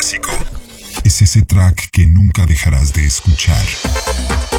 clásico. Es ese track que nunca dejarás de escuchar.